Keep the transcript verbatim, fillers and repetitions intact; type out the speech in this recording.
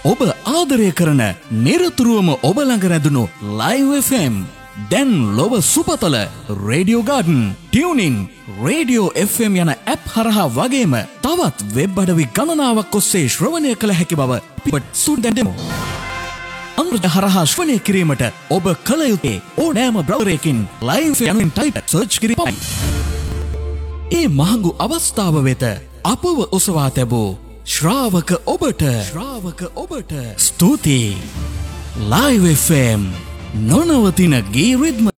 ඔබ ආදරය කරන නිරතුරුවම ඔබ ළඟ රැඳුණු ලයිව් එෆ් එම් දැන් ලොව සුපතල radio garden tuning radio F M යන ඇප් හරහා වගේම තවත් වෙබ් අඩවි ගණනාවක් ඔස්සේ ශ්‍රවණය කළ හැකි බව පිපට් සුන්දැන්දෙමු. අනුරාධ හරහා ශ්‍රවණය කිරීමට ඔබ කල යුත්තේ ඕනෑම බ්‍රවුසරයකින් ලයිව් යනුවෙන් ටයිප් සර්ච් කිරීමයි. ඒ මහඟු අවස්ථාව වෙත අපව ඔසවා තැබූ ශ්‍රාවක ඔබට ශ්‍රාවක ඔබට ස්තුතියි. ලයිව් එෆ් එම් නොනවතින ගී රිද්ම